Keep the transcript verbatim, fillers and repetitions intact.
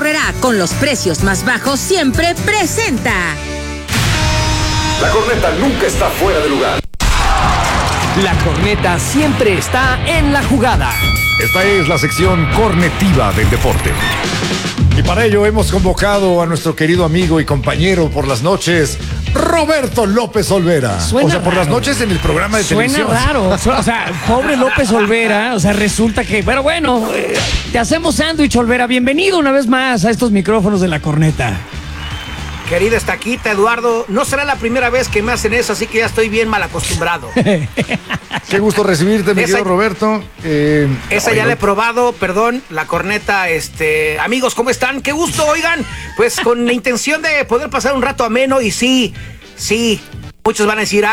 Aurrerá, con los precios más bajos siempre, presenta. La corneta nunca está fuera de lugar. La corneta siempre está en la jugada. Esta es la sección cornetiva del deporte. Y para ello hemos convocado a nuestro querido amigo y compañero por las noches, Roberto López Olvera. Suena o sea, por raro. las noches en el programa de Suena televisión. raro. O sea, pobre López Olvera. O sea, resulta que, pero bueno, eh, te hacemos sándwich, Olvera. Bienvenido una vez más a estos micrófonos de la corneta. Querida Estaquita, Eduardo, no será la primera vez que me hacen eso, así que ya estoy bien mal acostumbrado. Qué gusto recibirte, mi Esa- querido Roberto. Eh, Esa oye, ya la he probado, perdón, la corneta, este... Amigos, ¿cómo están? ¡Qué gusto! Oigan, pues con la intención de poder pasar un rato ameno y sí, sí, muchos van a decir...